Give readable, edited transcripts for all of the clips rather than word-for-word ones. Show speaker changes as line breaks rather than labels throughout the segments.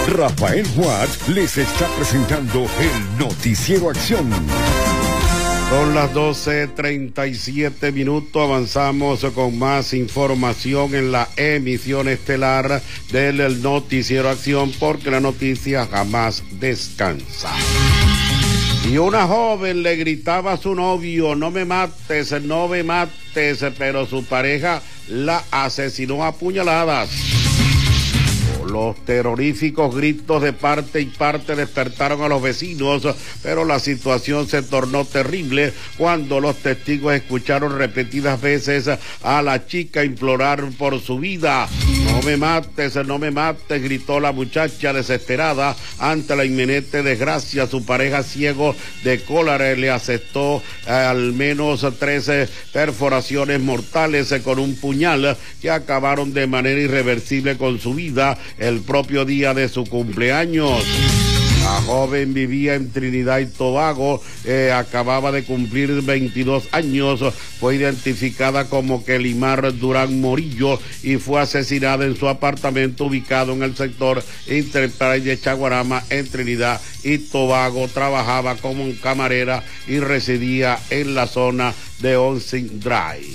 Rafael Watts les está presentando el Noticiero Acción.
Son las 12:37 minutos, avanzamos con más información en la emisión estelar del Noticiero Acción, porque la noticia jamás descansa. Y una joven le gritaba a su novio: no me mates, pero su pareja la asesinó a puñaladas. Los terroríficos gritos de parte y parte despertaron a los vecinos, pero la situación se tornó terrible cuando los testigos escucharon repetidas veces a la chica implorar por su vida. No me mates, gritó la muchacha desesperada ante la inminente desgracia. Su pareja, ciego de cólera, le asestó al menos 13 perforaciones mortales con un puñal que acabaron de manera irreversible con su vida el propio día de su cumpleaños. La joven vivía en Trinidad y Tobago, acababa de cumplir 22 años, fue identificada como Kelimar Durán Morillo y fue asesinada en su apartamento ubicado en el sector Enterprise de Chaguarama, en Trinidad y Tobago. Trabajaba como camarera y residía en la zona de Ocean Drive.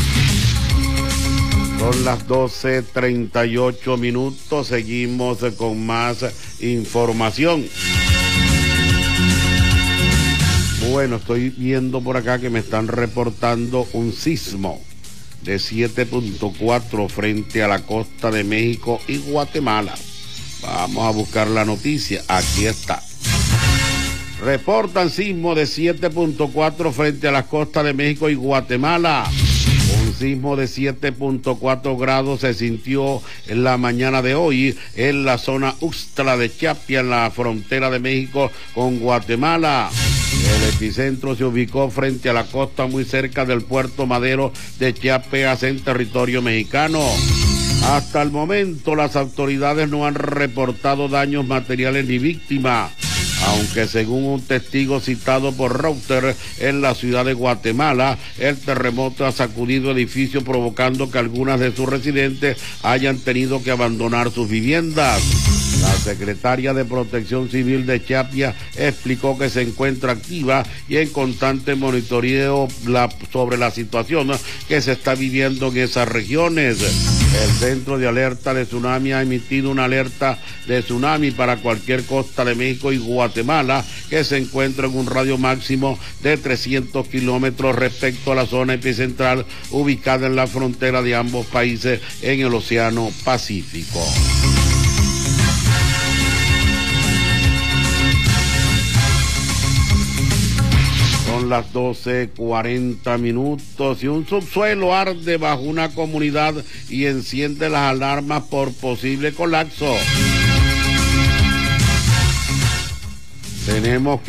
Son las 12:38 minutos, seguimos con más información. Bueno, estoy viendo por acá que me están reportando un sismo de 7.4 frente a la costa de México y Guatemala. Vamos a buscar la noticia, aquí está. Reportan sismo de 7.4 frente a la costa de México y Guatemala. Un sismo de 7.4 grados se sintió en la mañana de hoy en la zona Uxtla de Chiapia, en la frontera de México con Guatemala. El epicentro se ubicó frente a la costa, muy cerca del puerto Madero de Chiapas, en territorio mexicano. Hasta el momento, las autoridades no han reportado daños materiales ni víctimas, aunque según un testigo citado por Reuters en la ciudad de Guatemala, el terremoto ha sacudido edificios, provocando que algunas de sus residentes hayan tenido que abandonar sus viviendas. La secretaria de Protección Civil de Chiapas explicó que se encuentra activa y en constante monitoreo sobre la situación que se está viviendo en esas regiones. El Centro de Alerta de Tsunami ha emitido una alerta de tsunami para cualquier costa de México y Guatemala que se encuentra en un radio máximo de 300 kilómetros respecto a la zona epicentral ubicada en la frontera de ambos países en el Océano Pacífico. Son las 12:40 minutos y un subsuelo arde bajo una comunidad y enciende las alarmas por posible colapso. Tenemos que